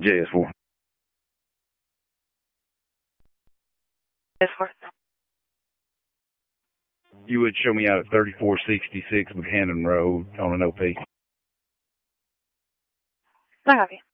JS4. JS4. You would show me out at 3466 Buchanan Road on an OP. I copy.